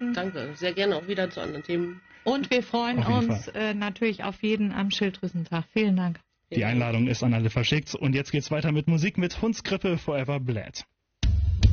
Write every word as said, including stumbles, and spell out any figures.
Ähm, Danke, sehr gerne auch wieder zu anderen Themen. Und wir freuen uns äh, natürlich auf jeden am Schilddrüsentag. Vielen Dank. Die Einladung ist an alle verschickt. Und jetzt geht's weiter mit Musik mit Hundskrippe Forever Bled.